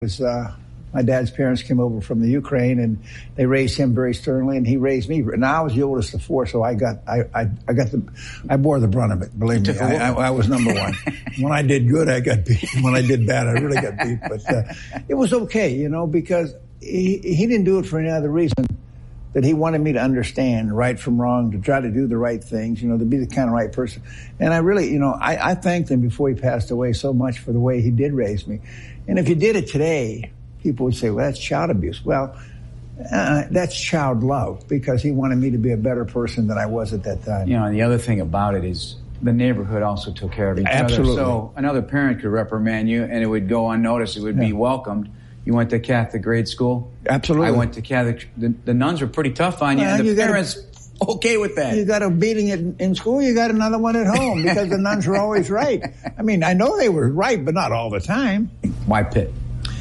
My dad's parents came over from the Ukraine, and they raised him very sternly, and he raised me. And I was the oldest of four, so I bore the brunt of it. Believe me, I was number one. When I did good, I got beat. When I did bad, I really got beat. But it was okay, because he didn't do it for any other reason that he wanted me to understand right from wrong, to try to do the right things, to be the kind of right person. And I really, I thanked him before he passed away so much for the way he did raise me. And if you did it today, people would say, well, that's child abuse. Well, that's child love, because he wanted me to be a better person than I was at that time. And the other thing about it is the neighborhood also took care of each other. So another parent could reprimand you, and it would go unnoticed. It would be welcomed. You went to Catholic grade school? Absolutely. I went to Catholic. The nuns were pretty tough on you, and the parents okay with that. You got a beating in school, you got another one at home, because the nuns were always right. I mean, I know they were right, but not all the time. Why Pitt?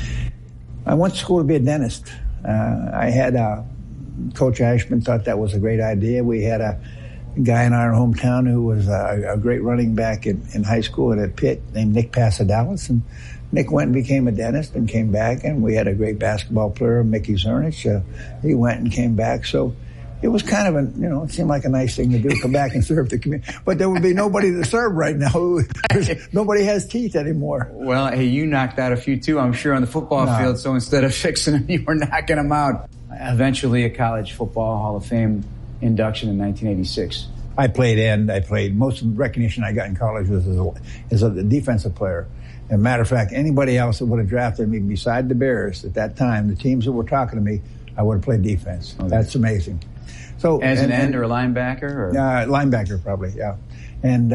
I went to school to be a dentist. I had Coach Ashman thought that was a great idea. We had a guy in our hometown who was a great running back in high school and at Pitt named Nick Pasadalis, and Nick went and became a dentist and came back, and we had a great basketball player, Mickey Zernich. He went and came back. So it was kind of it seemed like a nice thing to do, come back and serve the community. But there would be nobody to serve right now. Nobody has teeth anymore. Well, hey, you knocked out a few too, I'm sure, on the football field. So instead of fixing them, you were knocking them out. Eventually a College Football Hall of Fame induction in 1986. I played end. Most of the recognition I got in college was as a defensive player. As a matter of fact, anybody else that would have drafted me beside the Bears at that time, the teams that were talking to me, I would have played defense. Okay. That's amazing. So as an end or a linebacker? Or? Linebacker, probably, yeah. And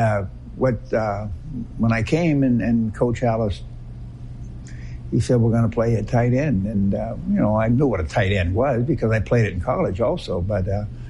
when I came and Coach Alice, he said, we're going to play at tight end. And, I knew what a tight end was because I played it in college also. But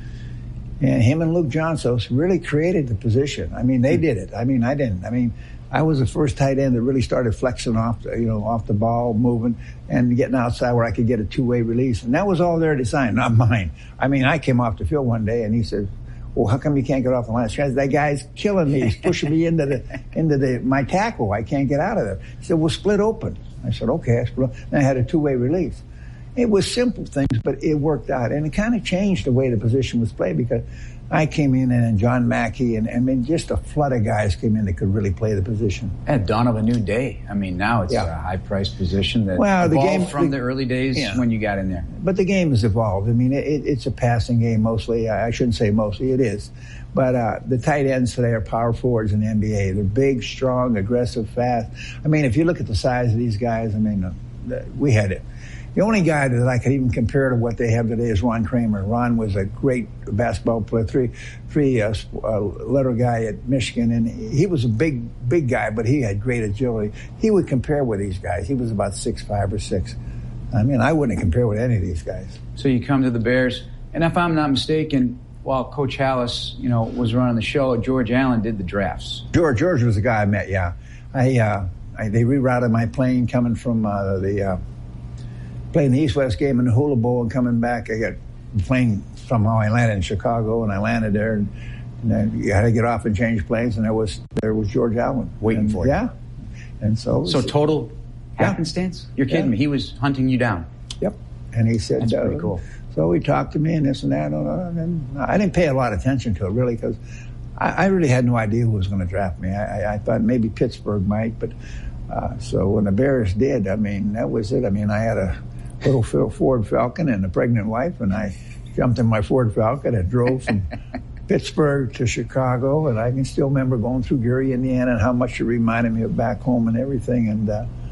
and him and Luke Johnsos really created the position. I mean, they did it. I mean, I didn't. I mean, I was the first tight end that really started flexing off the ball, moving, and getting outside where I could get a two-way release. And that was all their design, not mine. I mean, I came off the field one day, and he said, well, how come you can't get off the line? That guy's killing me. He's pushing me into my tackle. I can't get out of there. He said, well, split open. I said, okay. I split open. And I had a two-way release. It was simple things, but it worked out. And it kind of changed the way the position was played, because I came in and John Mackey and just a flood of guys came in that could really play the position. At dawn of a new day. I mean, now it's a high-priced position that evolved from the early days when you got in there. But the game has evolved. I mean, it's a passing game mostly. I shouldn't say mostly, it is. But the tight ends today are power forwards in the NBA. They're big, strong, aggressive, fast. I mean, if you look at the size of these guys, I mean, we had it. The only guy that I could even compare to what they have today is Ron Kramer. Ron was a great basketball player, three-letter guy at Michigan, and he was a big guy, but he had great agility. He would compare with these guys. He was about 6'5" or 6. I mean, I wouldn't compare with any of these guys. So you come to the Bears, and if I'm not mistaken, while Coach Hallis, was running the show, George Allen did the drafts. George was the guy I met. Yeah, they rerouted my plane coming from playing the East-West game in the Hula Bowl and coming back. I got plane somehow. I landed in Chicago, and I landed there, and you had to get off and change planes, and there was George Allen waiting for you. Yeah, and so total happenstance. You're kidding me? He was hunting you down. Yep, and he said, "That's pretty cool." So he talked to me and this and that, and I didn't pay a lot of attention to it really, because I really had no idea who was going to draft me. I thought maybe Pittsburgh might, but so when the Bears did, I mean, that was it. I mean, I had a little Ford Falcon and a pregnant wife, and I jumped in my Ford Falcon and drove from Pittsburgh to Chicago, and I can still remember going through Gary, Indiana, and how much it reminded me of back home and everything, and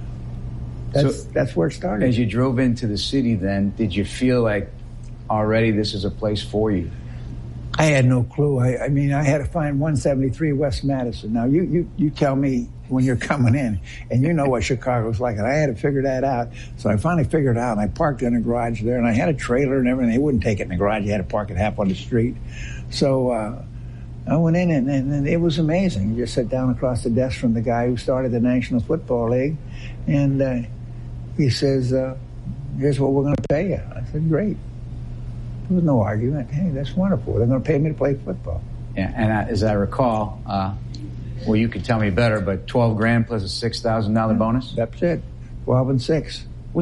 that's where it started. As you drove into the city then, did you feel like already this is a place for you? I had no clue. I mean, I had to find 173 West Madison. Now, you tell me when you're coming in, and you know what Chicago's like, and I had to figure that out. So I finally figured it out, and I parked in a garage there, and I had a trailer and everything. They wouldn't take it in the garage. You had to park it half on the street. So I went in, and it was amazing. You just sat down across the desk from the guy who started the National Football League, and he says, here's what we're going to pay you. I said, great. There was no argument. Hey, that's wonderful. They're going to pay me to play football. Yeah, and as I recall, well, you could tell me better, but $12,000 plus a $6,000 bonus? That's it. 12 and 6.